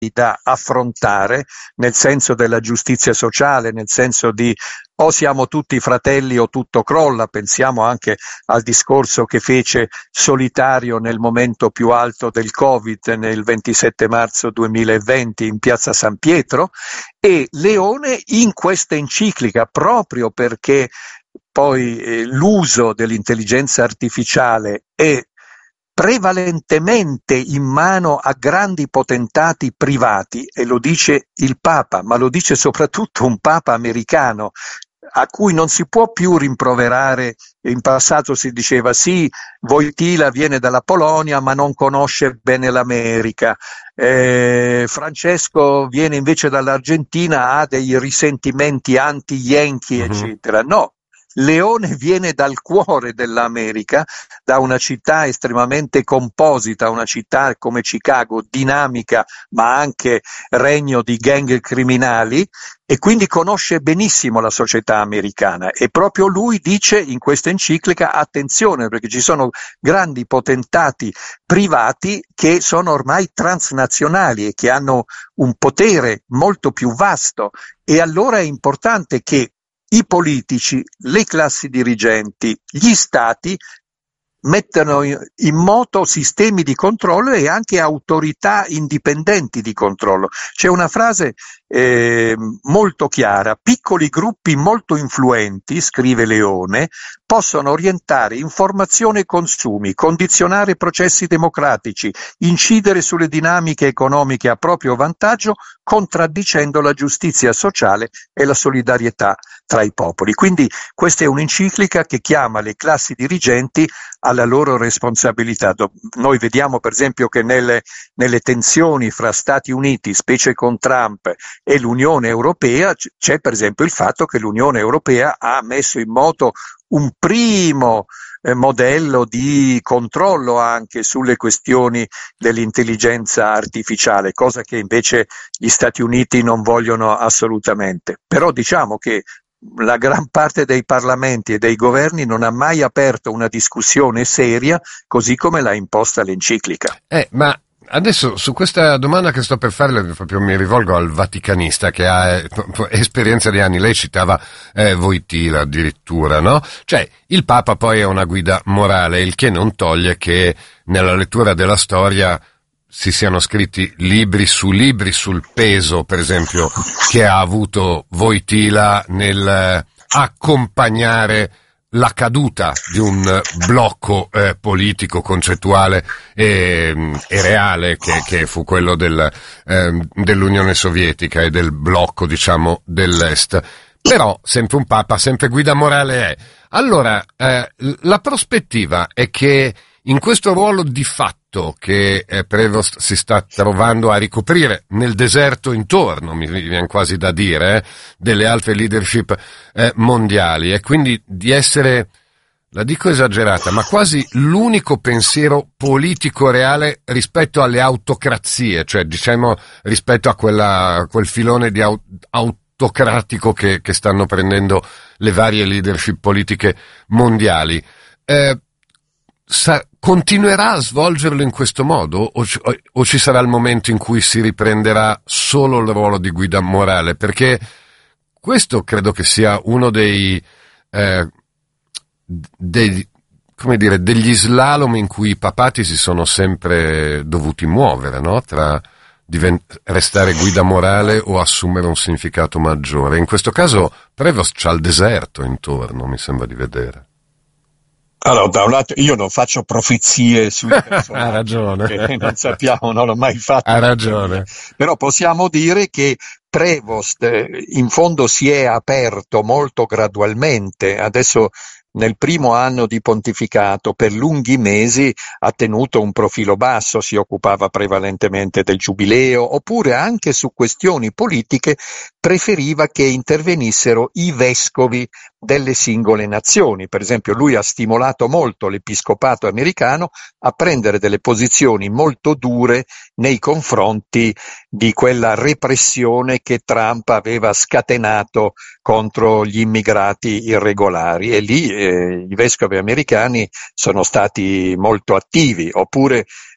da affrontare, nel senso della giustizia sociale, nel senso di o siamo tutti fratelli o tutto crolla. Pensiamo anche al discorso che fece solitario nel momento più alto del Covid, nel 27 marzo 2020 in piazza San Pietro, e Leone in questa enciclica, proprio perché poi l'uso dell'intelligenza artificiale è prevalentemente in mano a grandi potentati privati, e lo dice il Papa, ma lo dice soprattutto un Papa americano, a cui non si può più rimproverare. In passato si diceva sì, Wojtyła viene dalla Polonia ma non conosce bene l'America, Francesco viene invece dall'Argentina, ha dei risentimenti anti-Yankee, eccetera. No, Leone viene dal cuore dell'America, da una città estremamente composita, una città come Chicago, dinamica ma anche regno di gang criminali, e quindi conosce benissimo la società americana, e proprio lui dice in questa enciclica: attenzione, perché ci sono grandi potentati privati che sono ormai transnazionali e che hanno un potere molto più vasto, e allora è importante che i politici, le classi dirigenti, gli stati mettano in moto sistemi di controllo e anche autorità indipendenti di controllo. C'è una frase molto chiara: piccoli gruppi molto influenti, scrive Leone, possono orientare informazione e consumi, condizionare processi democratici, incidere sulle dinamiche economiche a proprio vantaggio, contraddicendo la giustizia sociale e la solidarietà tra i popoli. Quindi questa è un'enciclica che chiama le classi dirigenti alla loro responsabilità. Noi vediamo per esempio che nelle tensioni fra Stati Uniti, specie con Trump, e l'Unione Europea, c'è per esempio il fatto che l'Unione Europea ha messo in moto un primo modello di controllo anche sulle questioni dell'intelligenza artificiale, cosa che invece gli Stati Uniti non vogliono assolutamente. Però diciamo che la gran parte dei parlamenti e dei governi non ha mai aperto una discussione seria, così come l'ha imposta l'enciclica. Ma adesso su questa domanda che sto per farle proprio mi rivolgo al vaticanista che ha esperienza di anni. Lei citava Wojtyła addirittura, no? Cioè il Papa poi è una guida morale, il che non toglie che nella lettura della storia si siano scritti libri sul peso, per esempio, che ha avuto Wojtyła nel accompagnare la caduta di un blocco politico, concettuale e reale che fu quello dell'Unione Sovietica e del blocco, diciamo, dell'Est. Però sempre un Papa, sempre guida morale è. Allora, la prospettiva è che in questo ruolo di fatto che Prevost si sta trovando a ricoprire nel deserto intorno, mi viene quasi da dire, delle altre leadership mondiali, e quindi di essere, la dico esagerata, ma quasi l'unico pensiero politico reale rispetto alle autocrazie, cioè diciamo rispetto a quel filone di autocratico che stanno prendendo le varie leadership politiche mondiali. Continuerà a svolgerlo in questo modo o ci sarà il momento in cui si riprenderà solo il ruolo di guida morale? Perché questo credo che sia uno degli degli slalom in cui i papati si sono sempre dovuti muovere, no? Tra restare guida morale o assumere un significato maggiore. In questo caso Prevost c'ha il deserto intorno, mi sembra di vedere. Allora, da un lato io non faccio profezie sui personaggi, ha ragione, che non sappiamo, non l'ho mai fatto. Ha ragione. Però possiamo dire che Prevost in fondo si è aperto molto gradualmente. Adesso nel primo anno di pontificato per lunghi mesi ha tenuto un profilo basso, si occupava prevalentemente del giubileo, oppure anche su questioni politiche preferiva che intervenissero i vescovi delle singole nazioni. Per esempio lui ha stimolato molto l'episcopato americano a prendere delle posizioni molto dure nei confronti di quella repressione che Trump aveva scatenato contro gli immigrati irregolari, e lì i vescovi americani sono stati molto attivi. Oppure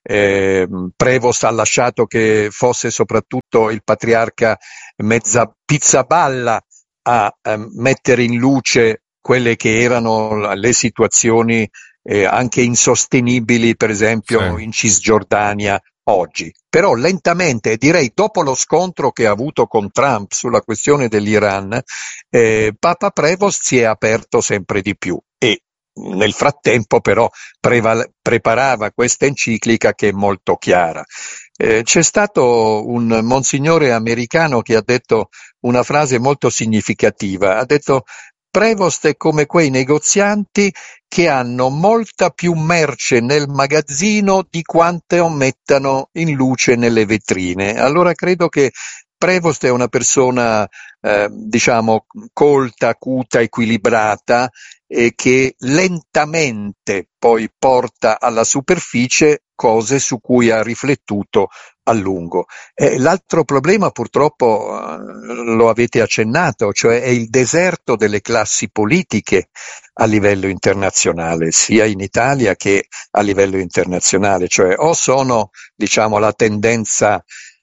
Prevost ha lasciato che fosse soprattutto il patriarca mezza pizzaballa a mettere in luce quelle che erano le situazioni anche insostenibili, per esempio in Cisgiordania oggi. Però lentamente, e direi dopo lo scontro che ha avuto con Trump sulla questione dell'Iran, Papa Prevost si è aperto sempre di più e nel frattempo però preparava questa enciclica che è molto chiara. C'è stato un monsignore americano che ha detto una frase molto significativa, ha detto: Prevost è come quei negozianti che hanno molta più merce nel magazzino di quanto mettano in luce nelle vetrine. Allora credo che Prevost è una persona diciamo colta, acuta, equilibrata e che lentamente poi porta alla superficie cose su cui ha riflettuto a lungo. L'altro problema purtroppo lo avete accennato, cioè è il deserto delle classi politiche a livello internazionale, sia in Italia che a livello internazionale, cioè o sono diciamo la tendenza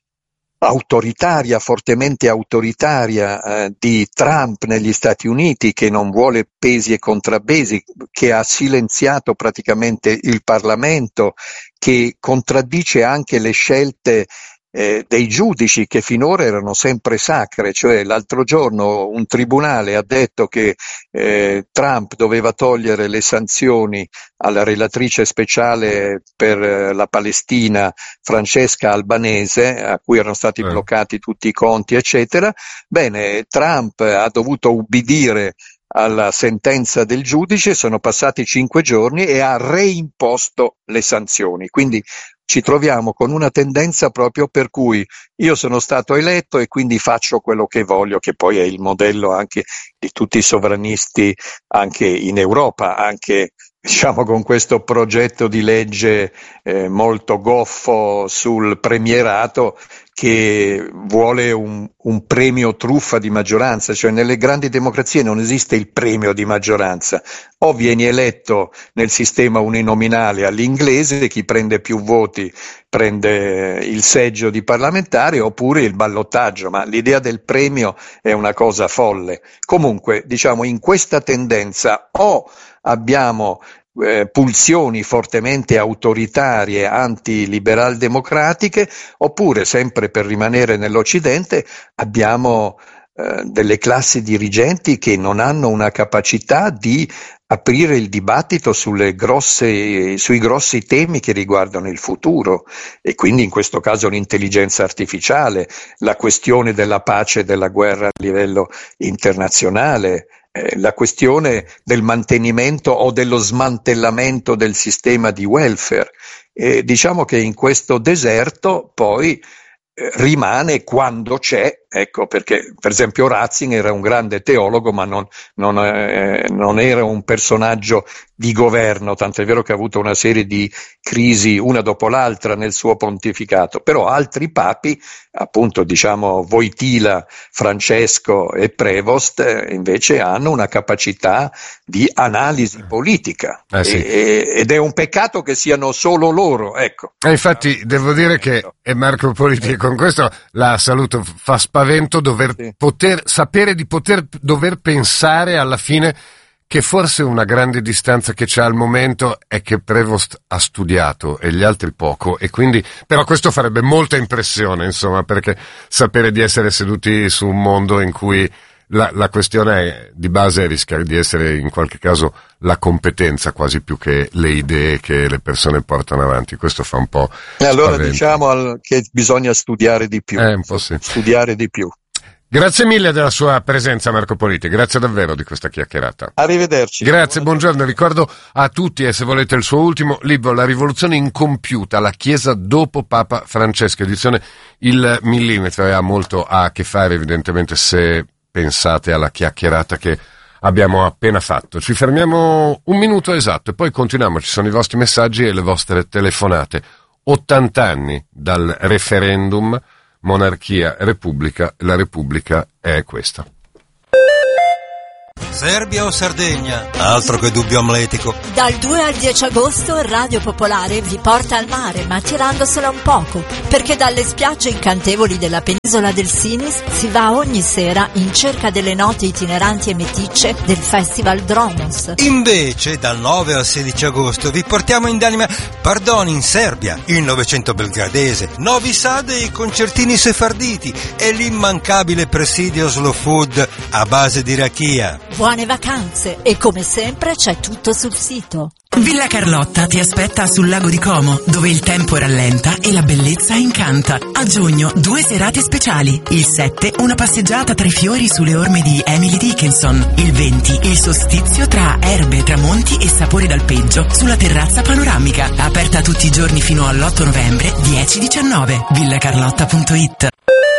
autoritaria, fortemente autoritaria di Trump negli Stati Uniti, che non vuole pesi e contrappesi, che ha silenziato praticamente il Parlamento, che contraddice anche le scelte dei giudici che finora erano sempre sacre, cioè l'altro giorno un tribunale ha detto che Trump doveva togliere le sanzioni alla relatrice speciale per la Palestina Francesca Albanese, a cui erano stati bloccati tutti i conti eccetera. Bene, Trump ha dovuto ubbidire alla sentenza del giudice, sono passati 5 giorni e ha reimposto le sanzioni, quindi ci troviamo con una tendenza proprio per cui io sono stato eletto e quindi faccio quello che voglio, che poi è il modello anche di tutti i sovranisti anche in Europa, anche diciamo con questo progetto di legge molto goffo sul premierato che vuole un premio truffa di maggioranza, cioè nelle grandi democrazie non esiste il premio di maggioranza, o vieni eletto nel sistema uninominale all'inglese, chi prende più voti prende il seggio di parlamentare, oppure il ballottaggio, ma l'idea del premio è una cosa folle. Comunque, diciamo, in questa tendenza o abbiamo pulsioni fortemente autoritarie, antiliberal democratiche, oppure, sempre per rimanere nell'Occidente, abbiamo delle classi dirigenti che non hanno una capacità di aprire il dibattito sui grossi temi che riguardano il futuro, e quindi in questo caso l'intelligenza artificiale, la questione della pace e della guerra a livello internazionale, la questione del mantenimento o dello smantellamento del sistema di welfare. Diciamo che in questo deserto poi rimane quando c'è, ecco, perché per esempio Ratzinger era un grande teologo, ma non era un personaggio di governo, tant'è vero che ha avuto una serie di crisi una dopo l'altra nel suo pontificato, però altri papi, appunto diciamo Wojtyla, Francesco e Prevost, invece hanno una capacità di analisi politica, sì. Ed è un peccato che siano solo loro, ecco. Infatti devo dire che Marco Politi, con questo la saluto, fa spavento dover dover pensare alla fine che forse una grande distanza che c'è al momento è che Prevost ha studiato e gli altri poco, e quindi però questo farebbe molta impressione, insomma, perché sapere di essere seduti su un mondo in cui la questione di base rischia di essere in qualche caso la competenza quasi più che le idee che le persone portano avanti. Questo fa un po' e allora spavento. Diciamo che bisogna studiare di più, un po' sì. Studiare di più. Grazie mille della sua presenza, Marco Politi, grazie davvero di questa chiacchierata. Arrivederci. Grazie, buongiorno. Ricordo a tutti, e se volete il suo ultimo libro, La rivoluzione incompiuta, la Chiesa dopo Papa Francesco, edizione Il Millimetro, e ha molto a che fare evidentemente se pensate alla chiacchierata che abbiamo appena fatto. Ci fermiamo un minuto esatto e poi continuiamo, ci sono i vostri messaggi e le vostre telefonate. 80 anni dal referendum, monarchia, repubblica, la repubblica è questa. Serbia o Sardegna? Altro che dubbio amletico. Dal 2 al 10 agosto Radio Popolare vi porta al mare, ma tirandosela un poco, perché dalle spiagge incantevoli della penisola del Sinis si va ogni sera in cerca delle note itineranti e meticce del Festival Dromos. Invece, dal 9 al 16 agosto vi portiamo in in Serbia, il Novecento belgradese, Novi Sad e i concertini sefarditi e l'immancabile presidio slow food a base di rakia. Buone vacanze e come sempre c'è tutto sul sito. Villa Carlotta ti aspetta sul lago di Como, dove il tempo rallenta e la bellezza incanta. A giugno 2 serate speciali. Il 7 una passeggiata tra i fiori sulle orme di Emily Dickinson. Il 20 il solstizio tra erbe, tramonti e sapori d'alpeggio sulla terrazza panoramica. Aperta tutti i giorni fino all'8 novembre 10-19. villacarlotta.it.